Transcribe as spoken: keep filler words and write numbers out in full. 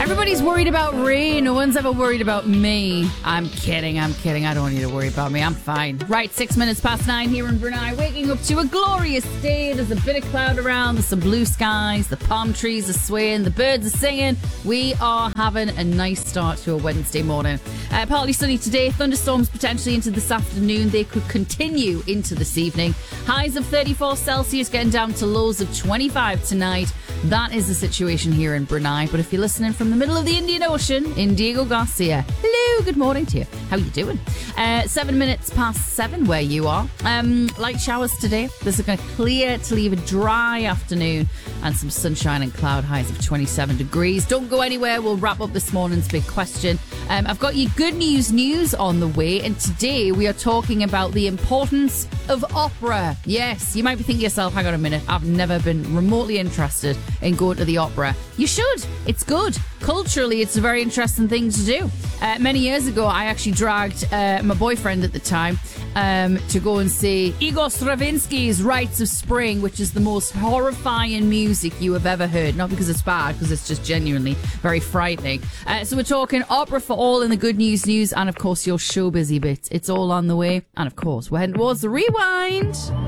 Everybody's worried about Ray. No one's ever worried about me. I'm kidding. I'm kidding. I don't want you to worry about me. I'm fine. Right, six minutes past nine here in Brunei. Waking up to a glorious day. There's a bit of cloud around. There's some blue skies. The palm trees are swaying. The birds are singing. We are having a nice start to a Wednesday morning. Uh, partly sunny today. Thunderstorms potentially into this afternoon. They could continue into this evening. Highs of thirty-four Celsius, getting down to lows of twenty-five tonight. That is the situation here in Brunei. But if you're listening from the middle of the Indian Ocean, in Diego Garcia, hello, good morning to you. How you doing? Uh, seven minutes past seven where you are. Um, light showers today. This is going to clear to leave a dry afternoon and some sunshine and cloud, highs of twenty-seven degrees. Don't go anywhere. We'll wrap up this morning's big question. Um, I've got you good news news on the way, and today we are talking about the importance of opera. Yes, you might be thinking to yourself, hang on a minute, I've never been remotely interested in going to the opera. You should. It's good. Culturally, it's a very interesting thing to do. Uh, many years ago, I actually dragged uh, my boyfriend at the time um, to go and see Igor Stravinsky's Rites of Spring, which is the most horrifying music you have ever heard. Not because it's bad, because it's just genuinely very frightening. Uh, so we're talking opera for all in the good news news, and of course your show busy bits. It's all on the way. And of course, we're heading towards the rewind.